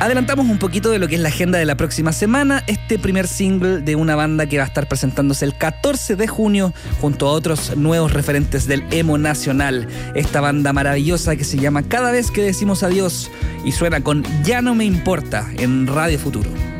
Adelantamos un poquito de lo que es la agenda de la próxima semana. Este primer single de una banda que va a estar presentándose el 14 de junio junto a otros nuevos referentes del emo nacional. Esta banda maravillosa que se llama Cada vez que decimos adiós y suena con Ya no me importa en Radio Futuro.